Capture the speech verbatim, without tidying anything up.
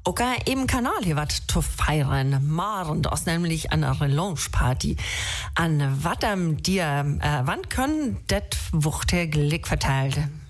Oka im Kanal hier wat zu feiern. Morgen ist nämlich eine Relaunch-Party. An wat am dir äh, wann können, das wird der Glück verteilt.